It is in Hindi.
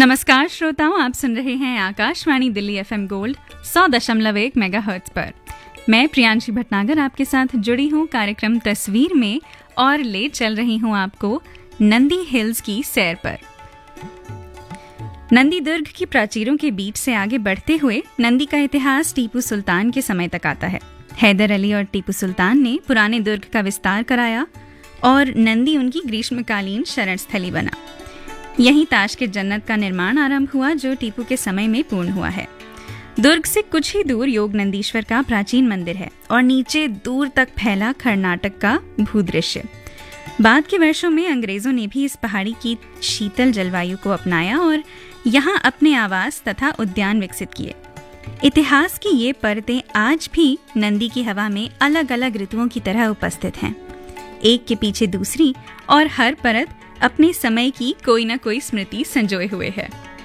नमस्कार श्रोताओं, आप सुन रहे हैं Akashvani Delhi FM gold 100.1 megahertz पर। मैं प्रियांशी भटनागर आपके साथ जुड़ी हूँ कार्यक्रम तस्वीर में और ले चल रही हूँ आपको नंदी हिल्स की सैर पर। नंदी दुर्ग की प्राचीरों के बीच से आगे बढ़ते हुए नंदी का इतिहास टीपू सुल्तान के समय तक आता है। हैदर अली और टीपू सुल्तान ने पुराने दुर्ग का विस्तार कराया और नंदी उनकी ग्रीष्मकालीन शरण स्थली बना। यहीं ताश के जन्नत का निर्माण आरंभ हुआ, जो टीपू के समय में पूर्ण हुआ है। दुर्ग से कुछ ही दूर योग नंदीश्वर का प्राचीन मंदिर है और नीचे दूर तक फैला कर्नाटक का भूदृश्य। बाद के वर्षों में अंग्रेजों ने भी इस पहाड़ी की शीतल जलवायु को अपनाया और यहाँ अपने आवास तथा उद्यान विकसित किए। इतिहास की ये परतें आज भी नंदी की हवा में अलग अलग ऋतुओं की तरह उपस्थित हैं, एक के पीछे दूसरी, और हर परत अपने समय की कोई न कोई स्मृति संजोए हुए है।